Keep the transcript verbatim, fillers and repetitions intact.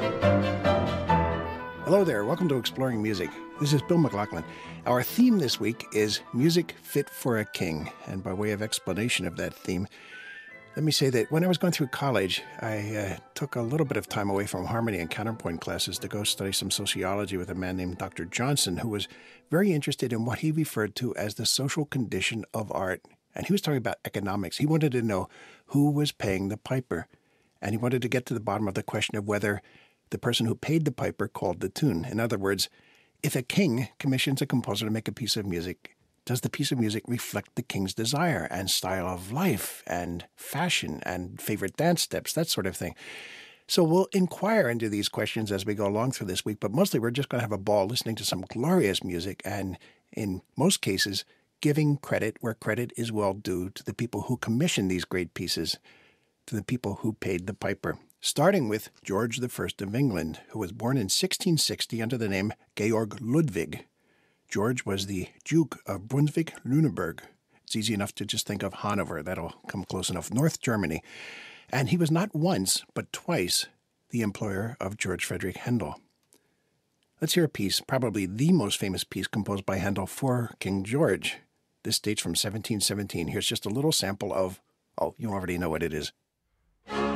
Hello there, welcome to Exploring Music. This is Bill McLaughlin. Our theme this week is Music Fit for a King, and by way of explanation of that theme, let me say that when I was going through college, I uh, took a little bit of time away from harmony and counterpoint classes to go study some sociology with a man named Doctor Johnson, who was very interested in what he referred to as the social condition of art. And he was talking about economics. He wanted to know who was paying the piper, and he wanted to get to the bottom of the question of whether the person who paid the piper called the tune. In other words, if a king commissions a composer to make a piece of music, does the piece of music reflect the king's desire and style of life and fashion and favorite dance steps, that sort of thing? So we'll inquire into these questions as we go along through this week, but mostly we're just going to have a ball listening to some glorious music and, in most cases, giving credit where credit is well due to the people who commissioned these great pieces, to the people who paid the piper. Starting with George the First of England, who was born in sixteen sixty under the name Georg Ludwig. George was the Duke of Brunswick-Lüneburg. It's easy enough to just think of Hanover. That'll come close enough. North Germany. And he was not once, but twice, the employer of George Frederick Handel. Let's hear a piece, probably the most famous piece composed by Handel for King George. This dates from seventeen seventeen. Here's just a little sample of, oh, you already know what it is.